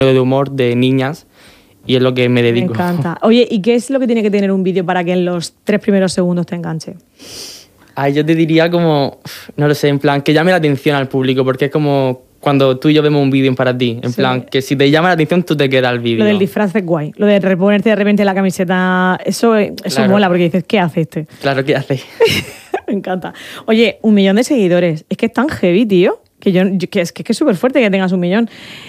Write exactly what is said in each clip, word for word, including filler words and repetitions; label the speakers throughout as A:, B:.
A: de humor de niñas y es lo que me dedico.
B: Me encanta. Oye, ¿y qué es lo que tiene que tener un vídeo para que en los tres primeros segundos te enganche?
A: Ay, yo te diría como, no lo sé, en plan, que llame la atención al público, porque es como cuando tú y yo vemos un vídeo para ti, en sí. plan, que si te llama la atención, tú te quedas al vídeo.
B: Lo del disfraz es guay, lo de reponerte de repente la camiseta, eso, eso
A: claro.
B: mola, porque dices, ¿qué hace este?
A: Claro, ¿qué hace?
B: Me encanta. Oye, un millón de seguidores, es que es tan heavy, tío, que, yo, que es que es súper fuerte que tengas un millón.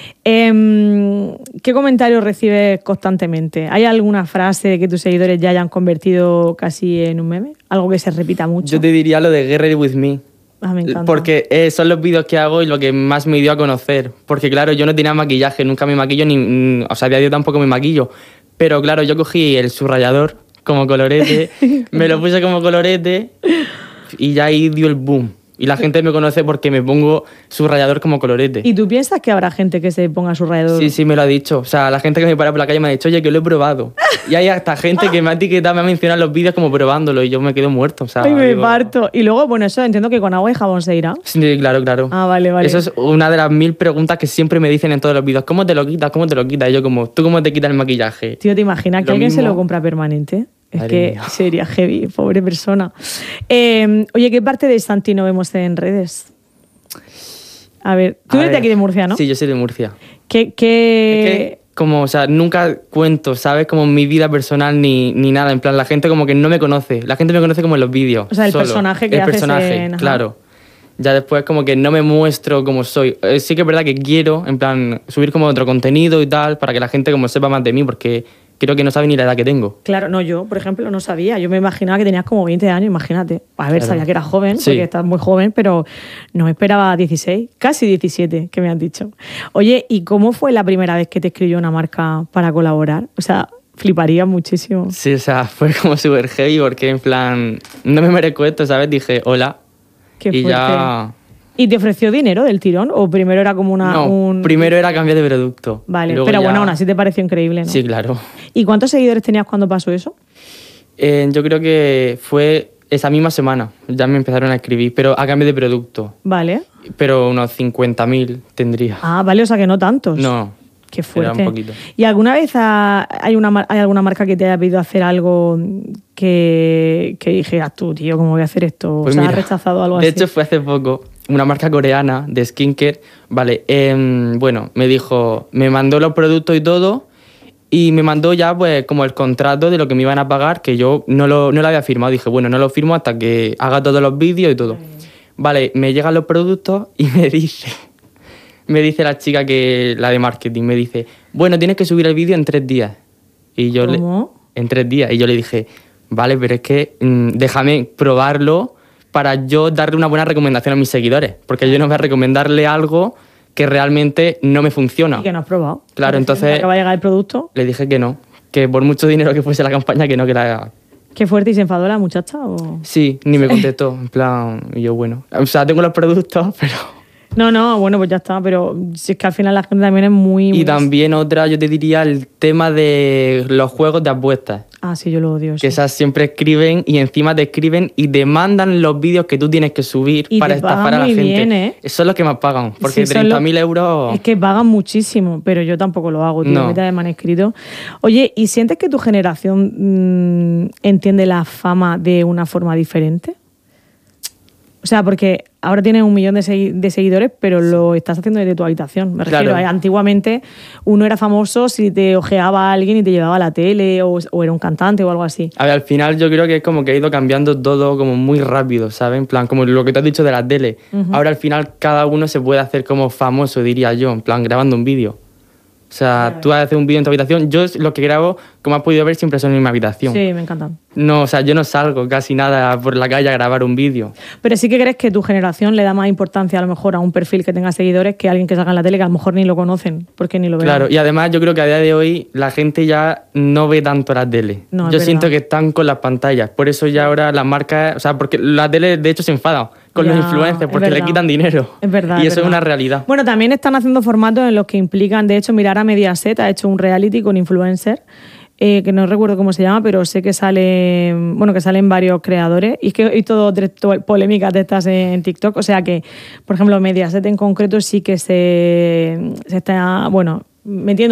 B: Eh, ¿Qué comentarios recibes constantemente? ¿Hay alguna frase que tus seguidores ya hayan convertido casi en un meme? ¿Algo que se repita mucho?
A: Yo te diría lo de Get Ready With Me.
B: Ah, me encanta.
A: Porque eh, son los vídeos que hago y lo que más me dio a conocer. Porque claro, yo no tenía maquillaje, nunca me maquillo, ni, o sea, a día de hoy tampoco me maquillo. Pero claro, yo cogí el subrayador como colorete, me lo puse como colorete y ya ahí dio el boom. Y la gente me conoce porque me pongo subrayador como colorete.
B: ¿Y tú piensas que habrá gente que se ponga subrayador?
A: Sí, sí, me lo ha dicho. O sea, la gente que me para por la calle me ha dicho, oye, que lo he probado. Y hay hasta gente que me ha etiquetado, me ha mencionado los vídeos como probándolo y yo me quedo muerto. O sea,
B: Ay, me
A: digo...
B: parto. Y luego, bueno, eso entiendo que con agua y jabón se irá.
A: Sí, claro, claro.
B: Ah, vale, vale.
A: Eso es una de las mil preguntas que siempre me dicen en todos los vídeos. ¿Cómo te lo quitas? ¿Cómo te lo quitas? Y yo como, ¿tú cómo te quitas el maquillaje?
B: Tío, ¿te imaginas que
A: lo
B: alguien
A: mismo...
B: se lo compra permanente? Es
A: Madre
B: que
A: mía.
B: Sería heavy, pobre persona. Eh, oye, ¿qué parte de Santi no vemos en redes? A ver, tú
A: A
B: eres
A: ver,
B: de aquí de Murcia, ¿no?
A: Sí, yo soy de Murcia.
B: ¿Qué, qué...
A: Es que, como, o sea, nunca cuento, ¿sabes? Como mi vida personal ni, ni nada. En plan, la gente como que no me conoce. La gente me conoce como en los vídeos.
B: O sea, el
A: solo.
B: personaje que
A: el
B: haces
A: personaje,
B: en... Ajá.
A: Claro. Ya después como que no me muestro como soy. Eh, sí que es verdad que quiero, en plan, subir como otro contenido y tal, para que la gente como sepa más de mí, porque creo que no sabe ni la edad que tengo.
B: Claro, no, yo, por ejemplo, no sabía. Yo me imaginaba que tenías como veinte años, imagínate. A ver,
A: Claro.
B: sabía que eras joven,
A: Sí.
B: porque estás muy joven, pero no esperaba dieciséis, casi diecisiete, que me han dicho. Oye, ¿y cómo fue la primera vez que te escribió una marca para colaborar? O sea, fliparía muchísimo.
A: Sí, o sea, fue como súper heavy porque en plan, no me merezco esto, ¿sabes? Dije, hola.
B: Qué
A: y
B: fuerte.
A: ya...
B: ¿Y te ofreció dinero del tirón? ¿O primero era como una...?
A: No,
B: un...
A: primero era cambiar de producto.
B: Vale,
A: Luego
B: pero
A: ya...
B: bueno, aún así te pareció increíble, ¿no?
A: Sí, claro.
B: ¿Y cuántos seguidores tenías cuando pasó eso?
A: Eh, yo creo que fue esa misma semana. Ya me empezaron a escribir, pero a cambio de producto.
B: Vale.
A: Pero unos cincuenta mil tendría.
B: Ah, vale, o sea que no tantos.
A: No,
B: Qué fuerte.
A: era un poquito.
B: ¿Y alguna vez ha- hay, una, mar- hay alguna marca que te haya pedido hacer algo que, que dijeras tú, tío, ¿cómo voy a hacer esto?
A: Pues
B: o sea,
A: mira,
B: ¿has rechazado algo
A: de
B: así?
A: hecho fue hace poco una marca coreana de skincare. Vale, eh, bueno, me dijo, me mandó los productos y todo y me mandó ya pues como el contrato de lo que me iban a pagar, que yo no lo, no lo había firmado. Dije, bueno, no lo firmo hasta que haga todos los vídeos y todo. Vale, me llegan los productos y me dice, me dice la chica que la de marketing, me dice, bueno, tienes que subir el vídeo en tres días. Y yo le-
B: ¿Cómo?
A: en tres días. Y yo le dije, vale, pero es que mm, déjame probarlo para yo darle una buena recomendación a mis seguidores. Porque yo no voy a recomendarle algo que realmente no me funciona.
B: Y que no has probado.
A: Claro,
B: Porque
A: entonces-
B: acaba de llegar el producto.
A: Le dije que no, que por mucho dinero que fuese la campaña, que no, que la...
B: Qué fuerte. ¿Y se enfadó la muchacha? O...
A: Sí, ni me contestó. En plan, y yo, bueno. O sea, tengo los productos, pero...
B: No, no, bueno, pues ya está. Pero si es que al final la gente también es muy...
A: Y
B: muy-
A: también otra, yo te diría, el tema de los juegos de apuestas.
B: Ah, sí, yo lo odio.
A: Que
B: sí.
A: esas siempre escriben y encima te escriben y te mandan los vídeos que tú tienes que subir
B: Y
A: para
B: te pagan
A: estafar a la
B: muy
A: gente.
B: bien, ¿eh?
A: Eso es lo que más pagan, porque
B: Sí, son
A: treinta
B: lo-
A: mil euros...
B: Es que pagan muchísimo, pero yo tampoco lo hago, tío.
A: No.
B: A mí también me han escrito. Oye, ¿y sientes que tu generación mm, entiende la fama de una forma diferente? O sea, porque ahora tienes un millón de, segui- de seguidores, pero lo estás haciendo desde tu habitación. Me refiero,
A: Claro.
B: a- antiguamente uno era famoso si te ojeaba a alguien y te llevaba a la tele o, o era un cantante o algo así.
A: A ver, al final yo creo que es como que ha ido cambiando todo como muy rápido, ¿sabes? En plan, como lo que te has dicho de la tele. Ahora al final cada uno se puede hacer como famoso, diría yo, en plan, grabando un vídeo. O sea, tú haces un vídeo en tu habitación. Yo lo que grabo, como has podido ver, siempre son en mi habitación.
B: Sí, me encantan.
A: No, o sea, yo no salgo casi nada por la calle a grabar un vídeo.
B: Pero sí que crees que tu generación le da más importancia a lo mejor a un perfil que tenga seguidores que a alguien que salga en la tele que a lo mejor ni lo conocen, porque ni lo ven.
A: Claro, y además yo creo que a día de hoy la gente ya no ve tanto la tele.
B: No, es
A: yo
B: verdad.
A: siento que están con las pantallas. Por eso ya ahora las marcas... O sea, porque la tele de hecho se enfada con
B: Ya,
A: los influencers
B: es
A: porque le
B: verdad.
A: quitan dinero.
B: Es verdad.
A: Y
B: es
A: eso es
B: verdad.
A: una realidad.
B: Bueno, también están haciendo formatos en los que implican, de hecho, mirar a Mediaset, ha hecho un reality con influencer, eh, que no recuerdo cómo se llama, pero sé que sale, bueno, que salen varios creadores. Y es que hay todo tres to- polémicas de estas en TikTok. O sea que, por ejemplo, Mediaset en concreto sí que se, se está, bueno, metiendo